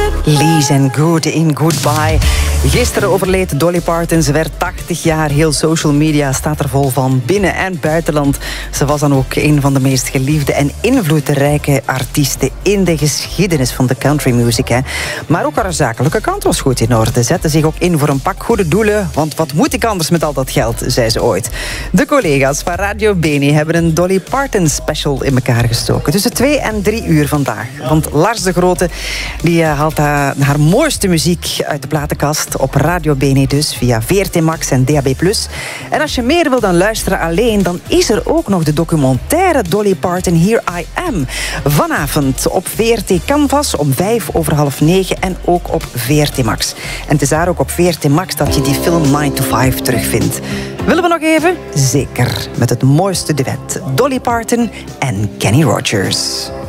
Lees and Good in Goodbye. Gisteren overleed Dolly Parton. Ze werd 80 jaar. Heel social media staat er vol van, binnen- en buitenland. Ze was dan ook een van de meest geliefde en invloedrijke artiesten in de geschiedenis van de country music. Hè. Maar ook haar zakelijke kant was goed in orde. Zette zich ook in voor een pak goede doelen. Want wat moet ik anders met al dat geld, zei ze ooit. De collega's van Radio Beni hebben een Dolly Parton special in elkaar gestoken. Tussen 2 en 3 uur vandaag. Want Lars de Grote die haalt haar mooiste muziek uit de platenkast. Op Radio Beni dus, via VRT Max en DAB+. En als je meer wil dan luisteren alleen, dan is er ook nog de documentaire Dolly Parton, Here I Am. Vanavond op VRT Canvas om 9:05 en ook op VRT Max. En het is daar ook op VRT Max dat je die film 9 to 5 terugvindt. Willen we nog even? Zeker. Met het mooiste duet. Dolly Parton en Kenny Rogers.